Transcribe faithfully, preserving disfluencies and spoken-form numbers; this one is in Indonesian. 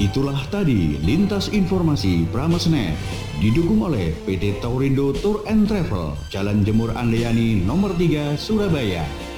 Itulah tadi lintas informasi Pramesnet didukung oleh P T Taurindo Tour and Travel, Jalan Jemur Andayani nomor tiga, Surabaya.